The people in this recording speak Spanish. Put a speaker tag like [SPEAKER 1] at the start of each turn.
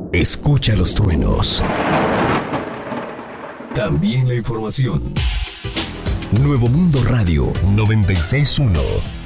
[SPEAKER 1] Escucha los truenos. También la información. Nuevo Mundo Radio 961.